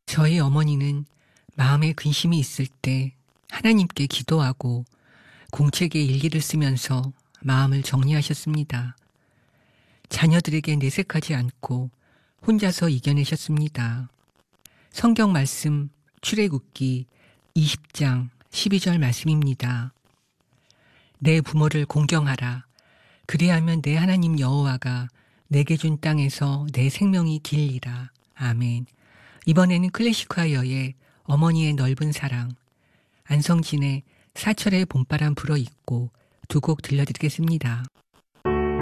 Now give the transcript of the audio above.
저희 어머니는 마음에 근심이 있을 때 하나님께 기도하고 공책에 일기를 쓰면서 마음을 정리하셨습니다. 자녀들에게 내색하지 않고 혼자서 이겨내셨습니다. 성경 말씀 출애굽기 20장 12절 말씀입니다. 내 부모를 공경하라. 그리하면 내 하나님 여호와가 내게 준 땅에서 내 생명이 길리라. 아멘. 이번에는 클래식화여의 어머니의 넓은 사랑, 안성진의 사철의 봄바람 불어있고 두 곡 들려드리겠습니다.